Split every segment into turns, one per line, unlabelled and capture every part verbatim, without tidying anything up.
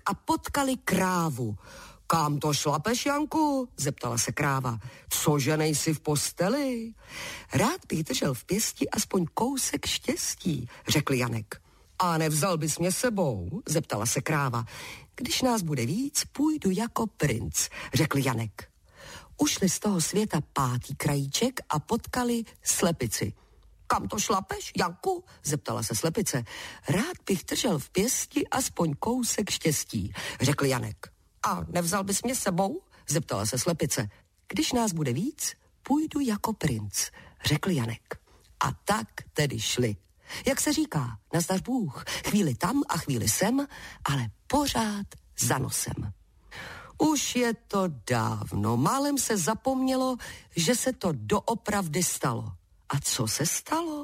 a potkali krávu. Kam to šlapeš, Janku? Zeptala se kráva. Cože nejsi v posteli? Rád bych držel v pěsti aspoň kousek štěstí, řekl Janek. A nevzal bys mě sebou? Zeptala se kráva. Když nás bude víc, půjdu jako princ, řekl Janek. Ušli z toho světa pátý krajíček a potkali slepici. Kam to šlapeš, Janku? Zeptala se slepice. Rád bych držel v pěsti aspoň kousek štěstí, řekl Janek. A nevzal bys mě sebou? Zeptala se slepice. Když nás bude víc, půjdu jako princ, řekl Janek. A tak tedy šli. Jak se říká, nazdař Bůh, chvíli tam a chvíli sem, ale pořád za nosem. Už je to dávno, málem se zapomnělo, že se to doopravdy stalo. A co se stalo?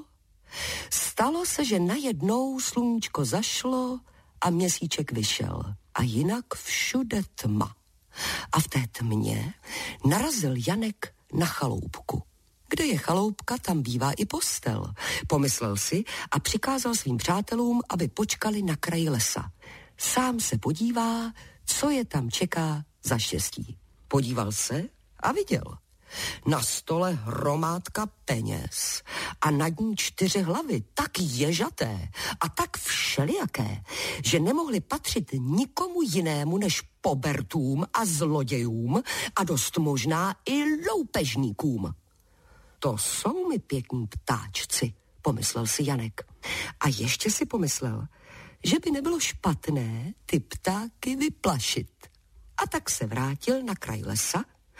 Stalo se, že najednou sluníčko zašlo a měsíček vyšel. A jinak všude tma. A v té tmě narazil Janek na chaloupku. Kde je chaloupka, tam bývá i postel. Pomyslel si a přikázal svým přátelům, aby počkali na kraji lesa. Sám se podívá, co je tam čeká za štěstí. Podíval se a viděl. Na stole hromádka peněz a nad ní čtyři hlavy, tak ježaté a tak všelijaké, že nemohly patřit nikomu jinému než pobertům a zlodějům a dost možná i loupežníkům. To jsou mi pěkní ptáčci, pomyslel si Janek. A ještě si pomyslel, že by nebylo špatné ty ptáky vyplašit. A tak se vrátil na kraj lesa,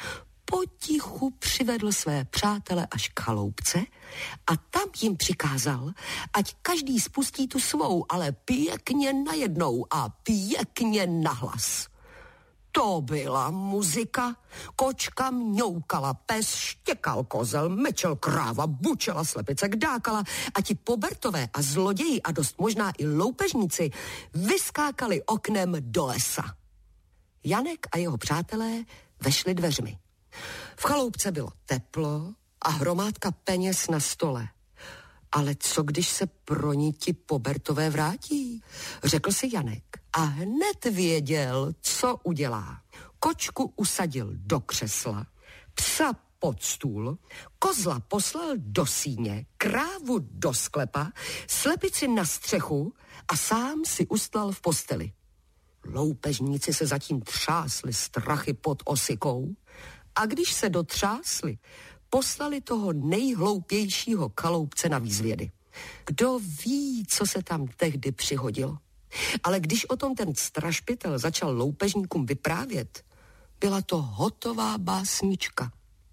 potichu přivedl své přátele až k chaloupce a tam jim přikázal, ať každý spustí tu svou, ale pěkně najednou a pěkně nahlas. To byla muzika. Kočka mňoukala, pes štěkal, kozel mečel, kráva bučela, slepice kdákala a ti pobertové a zloději a dost možná i loupežníci vyskákali oknem do lesa. Janek a jeho přátelé vešli dveřmi. V chaloupce bylo teplo a hromádka peněz na stole. Ale co když se pro ní ti pobertové vrátí? Řekl si Janek a hned věděl, co udělá. Kočku usadil do křesla, psa pod stůl, kozla poslal do síně, krávu do sklepa, slepici na střechu a sám si ustlal v posteli. Loupežníci se zatím třásli strachy pod osikou a když se dotřásli, poslali toho nejhloupějšího chaloupce na výzvědy. Kdo ví, co se tam tehdy přihodilo? Ale když o tom ten strašpitel začal loupežníkům vyprávět, byla to hotová básnička.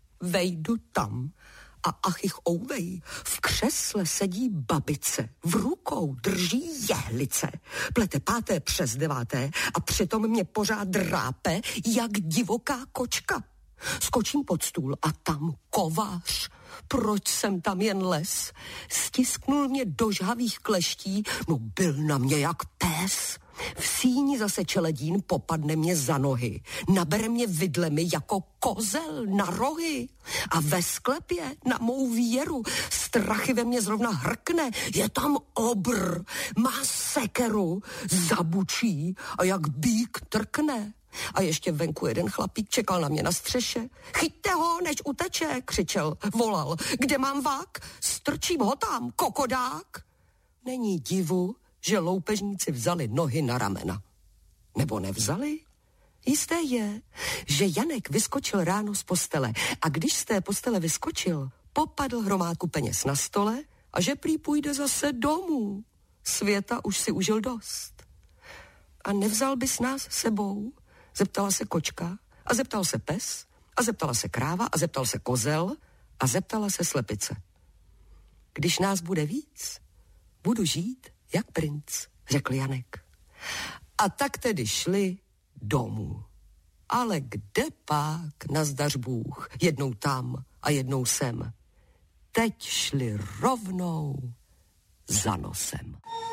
Vejdu tam a achich ouvej, v křesle sedí babice, v rukou drží jehlice, plete páté přes deváté a přitom mě pořád drápe, jak divoká kočka. Skočím pod stůl a tam kovář. Proč jsem tam jen les? Stisknul mě do žhavých kleští, no byl na mě jak pes. V síni zase čeledín popadne mě za nohy, nabere mě vidlemi jako kozel na rohy a ve sklepě na mou věru strachy ve mě zrovna hrkne, je tam obr, má sekeru, zabučí a jak býk trkne. A ještě venku jeden chlapík čekal na mě na střeše. Chyťte ho, než uteče, křičel, volal. Kde mám vák? Strčím ho tam, kokodák. Není divu, že loupežníci vzali nohy na ramena. Nebo nevzali? Jisté je, že Janek vyskočil ráno z postele a když z té postele vyskočil, popadl hromádku peněz na stole a že prý půjde zase domů. Světa už si užil dost. A nevzal bys nás sebou? Zeptala se kočka a zeptal se pes a zeptala se kráva a zeptal se kozel a zeptala se slepice. Když nás bude víc, budu žít jak princ, řekl Janek. A tak tedy šli domů. Ale kde pak, nazdař Bůh, jednou tam a jednou sem. Teď šli rovnou za nosem.